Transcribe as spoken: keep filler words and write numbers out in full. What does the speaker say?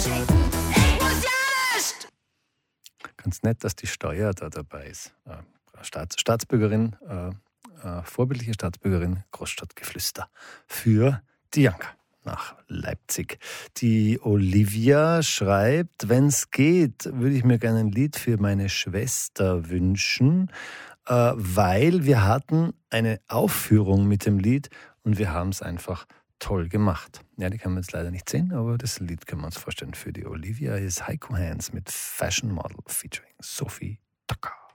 Ganz nett, dass die Steuer da dabei ist. Äh, Staats Staatsbürgerin, äh, äh, vorbildliche Staatsbürgerin, Großstadtgeflüster für die Janka nach Leipzig. Die Olivia schreibt, wenn es geht, würde ich mir gerne ein Lied für meine Schwester wünschen, äh, weil wir hatten eine Aufführung mit dem Lied und wir haben es einfach toll gemacht. Ja, die kann man jetzt leider nicht sehen, aber das Lied können wir uns vorstellen. Für die Olivia ist Heiko Hands mit Fashion Model featuring Sophie Tucker.